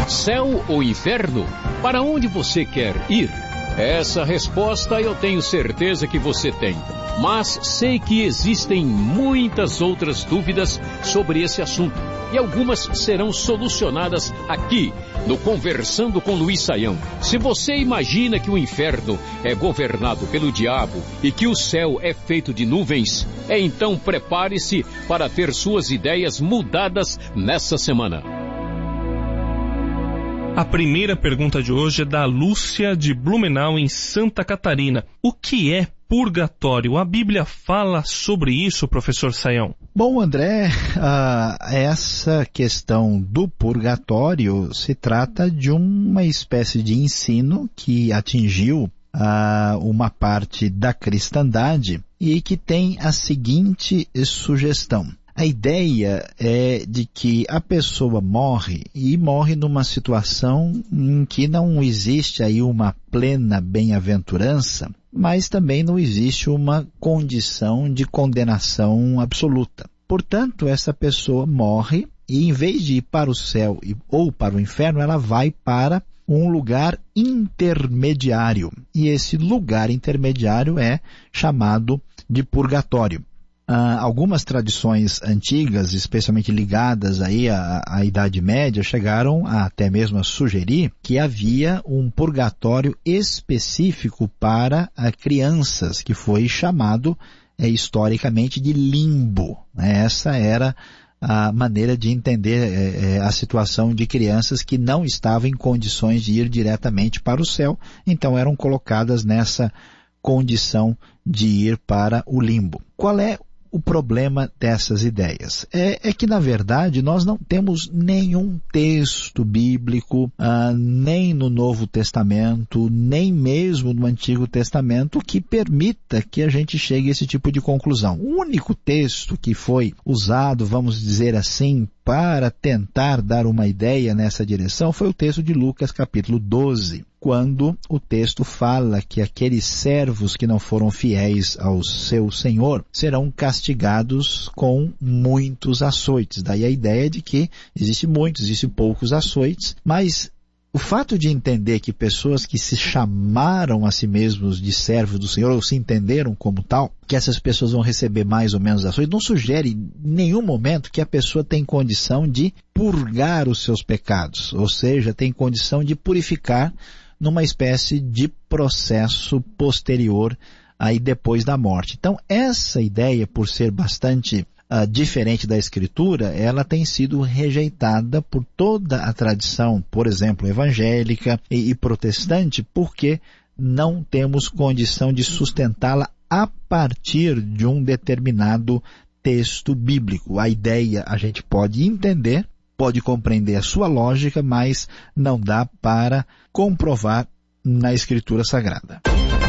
Céu ou inferno? Para onde você quer ir? Essa resposta eu tenho certeza que você tem. Mas sei que existem muitas outras dúvidas sobre esse assunto. E algumas serão solucionadas aqui, no Conversando com Luiz Saião. Se você imagina que o inferno é governado pelo diabo e que o céu é feito de nuvens, então prepare-se para ter suas ideias mudadas nessa semana. A primeira pergunta de hoje é da Lúcia de Blumenau, em Santa Catarina. O que é purgatório? A Bíblia fala sobre isso, professor Saião? Bom, André, essa questão do purgatório se trata de uma espécie de ensino que atingiu uma parte da cristandade e que tem a seguinte sugestão. A ideia é de que a pessoa morre e morre numa situação em que não existe aí uma plena bem-aventurança, mas também não existe uma condição de condenação absoluta. Portanto, essa pessoa morre e em vez de ir para o céu ou para o inferno, ela vai para um lugar intermediário. E esse lugar intermediário é chamado de purgatório. Algumas tradições antigas, especialmente ligadas aí à Idade Média, chegaram até mesmo a sugerir que havia um purgatório específico para crianças, que foi chamado historicamente de limbo. Essa era a maneira de entender a situação de crianças que não estavam em condições de ir diretamente para o céu, então eram colocadas nessa condição de ir para o limbo. Qual é o problema dessas ideias? É que, na verdade, nós não temos nenhum texto bíblico, nem no Novo Testamento, nem mesmo no Antigo Testamento, que permita que a gente chegue a esse tipo de conclusão. O único texto que foi usado, vamos dizer assim, para tentar dar uma ideia nessa direção foi o texto de Lucas, capítulo 12, quando o texto fala que aqueles servos que não foram fiéis ao seu senhor serão castigados com muitos açoites. Daí a ideia de que existe poucos açoites, mas o fato de entender que pessoas que se chamaram a si mesmos de servos do Senhor, ou se entenderam como tal, que essas pessoas vão receber mais ou menos ações, não sugere em nenhum momento que a pessoa tem condição de purgar os seus pecados, ou seja, tem condição de purificar numa espécie de processo posterior aí depois da morte. Então, essa ideia, por ser bastante diferente da Escritura, ela tem sido rejeitada por toda a tradição, por exemplo, evangélica e protestante, porque não temos condição de sustentá-la a partir de um determinado texto bíblico. A ideia a gente pode entender, pode compreender a sua lógica, mas não dá para comprovar na Escritura Sagrada.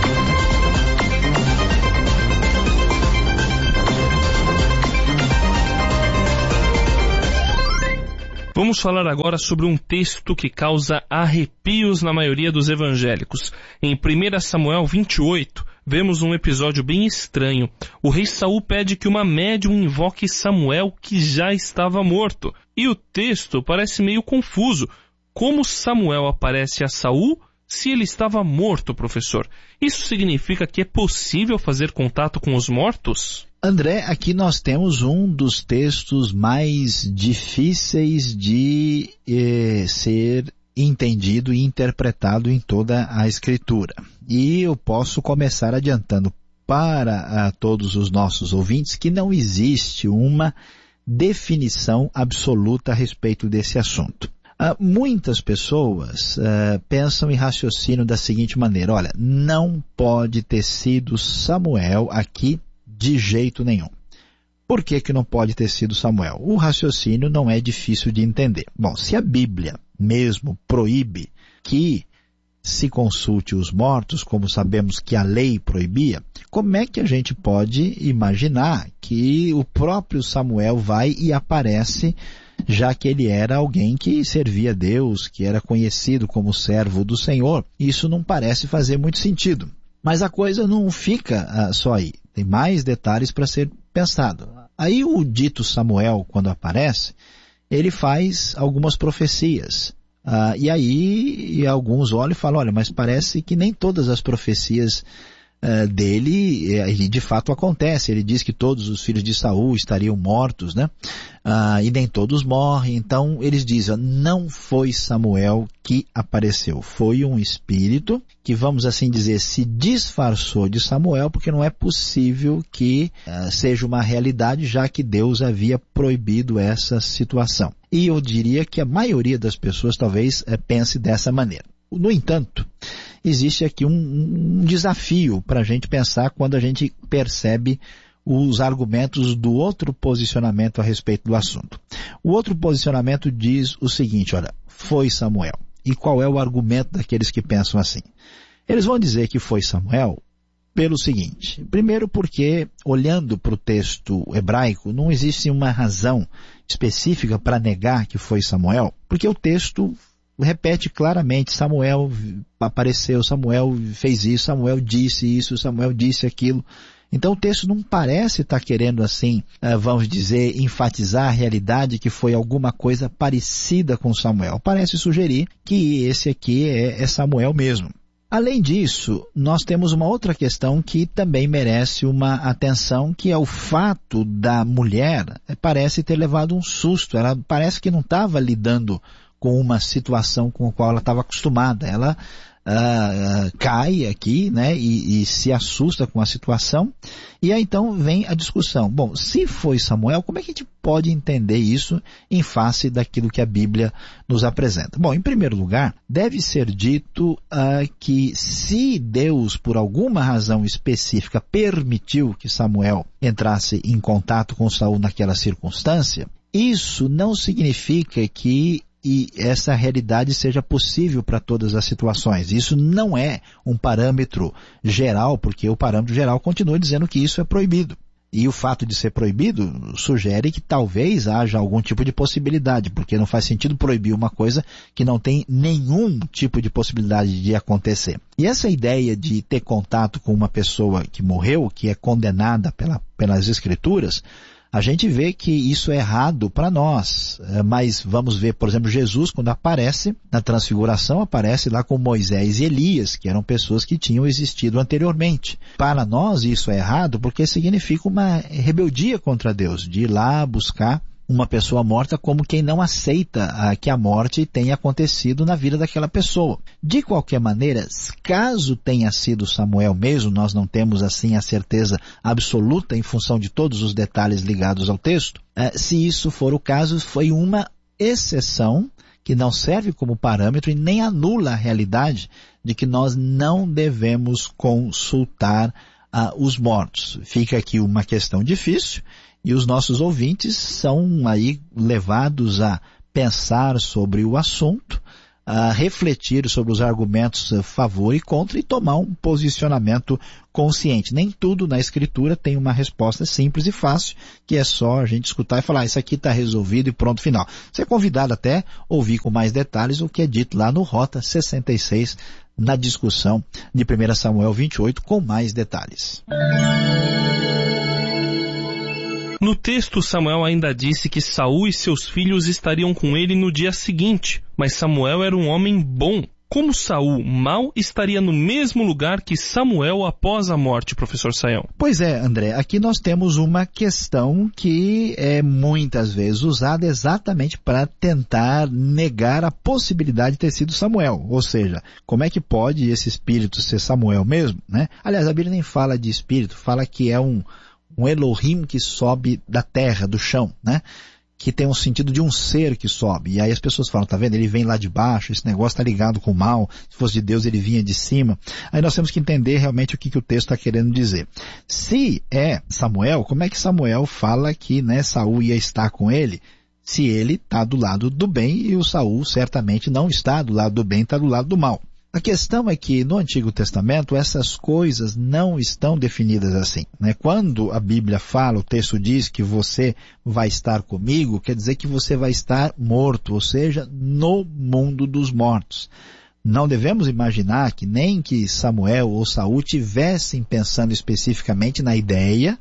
Vamos falar agora sobre um texto que causa arrepios na maioria dos evangélicos. Em 1 Samuel 28, vemos um episódio bem estranho. O rei Saul pede que uma médium invoque Samuel, que já estava morto. E o texto parece meio confuso. Como Samuel aparece a Saul se ele estava morto, professor? Isso significa que é possível fazer contato com os mortos? André, aqui nós temos um dos textos mais difíceis de ser entendido e interpretado em toda a Escritura. E eu posso começar adiantando para todos os nossos ouvintes que não existe uma definição absoluta a respeito desse assunto. Muitas pessoas pensam e raciocinam da seguinte maneira: olha, não pode ter sido Samuel aqui de jeito nenhum. Por que não pode ter sido Samuel? O raciocínio não é difícil de entender. Bom, se a Bíblia mesmo proíbe que se consulte os mortos, como sabemos que a lei proibia, como é que a gente pode imaginar que o próprio Samuel vai e aparece, já que ele era alguém que servia a Deus, que era conhecido como servo do Senhor? Isso não parece fazer muito sentido. Mas a coisa não fica só aí. Tem mais detalhes para ser pensado. Aí o dito Samuel, quando aparece, ele faz algumas profecias. E aí alguns olham e falam, olha, mas parece que nem todas as profecias dele de fato acontece. Ele diz que todos os filhos de Saul estariam mortos, né? E nem todos morrem. Então eles dizem, não foi Samuel que apareceu, foi um espírito que, vamos assim dizer, se disfarçou de Samuel, porque não é possível que seja uma realidade, já que Deus havia proibido essa situação. E eu diria que a maioria das pessoas talvez pense dessa maneira. No entanto, existe aqui um desafio para a gente pensar quando a gente percebe os argumentos do outro posicionamento a respeito do assunto. O outro posicionamento diz o seguinte, olha, foi Samuel. E qual é o argumento daqueles que pensam assim? Eles vão dizer que foi Samuel pelo seguinte, primeiro porque, olhando para o texto hebraico, não existe uma razão específica para negar que foi Samuel, porque o texto repete claramente, Samuel apareceu, Samuel fez isso, Samuel disse isso, Samuel disse aquilo. Então o texto não parece estar querendo assim, vamos dizer, enfatizar a realidade que foi alguma coisa parecida com Samuel. Parece sugerir que esse aqui é Samuel mesmo. Além disso, nós temos uma outra questão que também merece uma atenção, que é o fato da mulher parece ter levado um susto. Ela parece que não estava lidando com uma situação com a qual ela estava acostumada. Ela cai aqui, né, e se assusta com a situação. E aí então vem a discussão. Bom, se foi Samuel, como é que a gente pode entender isso em face daquilo que a Bíblia nos apresenta? Bom, em primeiro lugar, deve ser dito que se Deus, por alguma razão específica, permitiu que Samuel entrasse em contato com Saul naquela circunstância, isso não significa que essa realidade seja possível para todas as situações. Isso não é um parâmetro geral, porque o parâmetro geral continua dizendo que isso é proibido. E o fato de ser proibido sugere que talvez haja algum tipo de possibilidade, porque não faz sentido proibir uma coisa que não tem nenhum tipo de possibilidade de acontecer. E essa ideia de ter contato com uma pessoa que morreu, que é condenada pelas Escrituras, a gente vê que isso é errado para nós, mas vamos ver, por exemplo, Jesus, quando aparece na transfiguração, aparece lá com Moisés e Elias, que eram pessoas que tinham existido anteriormente. Para nós isso é errado porque significa uma rebeldia contra Deus, de ir lá buscar uma pessoa morta como quem não aceita que a morte tenha acontecido na vida daquela pessoa. De qualquer maneira, caso tenha sido Samuel mesmo, nós não temos assim a certeza absoluta em função de todos os detalhes ligados ao texto, se isso for o caso, foi uma exceção que não serve como parâmetro e nem anula a realidade de que nós não devemos consultar os mortos. Fica aqui uma questão difícil, e os nossos ouvintes são aí levados a pensar sobre o assunto, a refletir sobre os argumentos a favor e contra e tomar um posicionamento consciente. Nem tudo na Escritura tem uma resposta simples e fácil, que é só a gente escutar e falar, isso aqui está resolvido e pronto, final. Você é convidado até a ouvir com mais detalhes o que é dito lá no Rota 66, na discussão de 1 Samuel 28, com mais detalhes. No texto, Samuel ainda disse que Saul e seus filhos estariam com ele no dia seguinte, mas Samuel era um homem bom. Como Saul mau estaria no mesmo lugar que Samuel após a morte, professor Sayão? Pois é, André, aqui nós temos uma questão que é muitas vezes usada exatamente para tentar negar a possibilidade de ter sido Samuel. Ou seja, como é que pode esse espírito ser Samuel mesmo, né? Aliás, a Bíblia nem fala de espírito, fala que é um Elohim que sobe da terra, do chão, né? Que tem um sentido de um ser que sobe. E aí as pessoas falam, tá vendo? Ele vem lá de baixo, esse negócio está ligado com o mal. Se fosse de Deus, ele vinha de cima. Aí nós temos que entender realmente o que o texto está querendo dizer. Se é Samuel, como é que Samuel fala que, né, Saul ia estar com ele, se ele está do lado do bem e o Saul certamente não está do lado do bem, está do lado do mal? A questão é que no Antigo Testamento essas coisas não estão definidas assim, né? Quando a Bíblia fala, o texto diz que você vai estar comigo, quer dizer que você vai estar morto, ou seja, no mundo dos mortos. Não devemos imaginar que nem que Samuel ou Saul tivessem pensando especificamente na ideia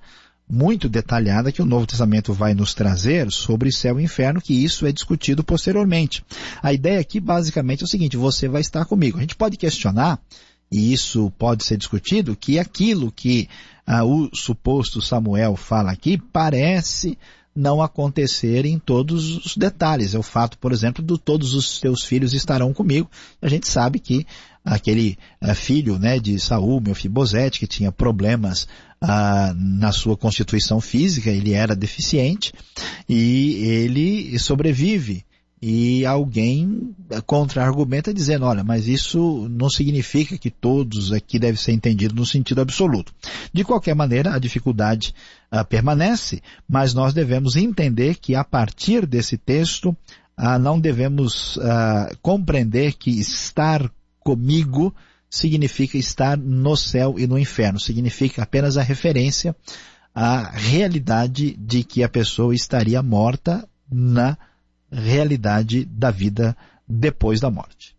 muito detalhada que o Novo Testamento vai nos trazer sobre céu e inferno, que isso é discutido posteriormente. A ideia aqui basicamente é o seguinte: você vai estar comigo. A gente pode questionar, e isso pode ser discutido, que aquilo que o suposto Samuel fala aqui parece não acontecer em todos os detalhes. É o fato, por exemplo, de todos os teus filhos estarão comigo. A gente sabe que aquele filho, né, de Saul, Mefibosete, que tinha problemas na sua constituição física, ele era deficiente e ele sobrevive. E alguém contra-argumenta dizendo: olha, mas isso não significa que todos aqui devem ser entendidos no sentido absoluto. De qualquer maneira, a dificuldade permanece, mas nós devemos entender que a partir desse texto não devemos compreender que estar comigo significa estar no céu e no inferno. Significa apenas a referência à realidade de que a pessoa estaria morta na realidade da vida depois da morte.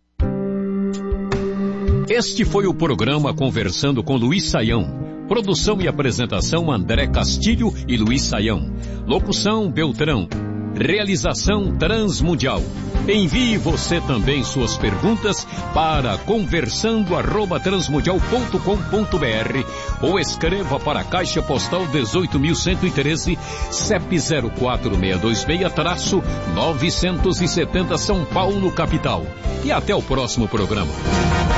Este foi o programa Conversando com Luiz Saião. Produção e apresentação André Castilho e Luiz Saião. Locução Beltrão. Realização Transmundial. Envie você também suas perguntas para conversando@transmundial.com.br ou escreva para a Caixa Postal 18.113, CEP 04626-970 São Paulo, capital. E até o próximo programa.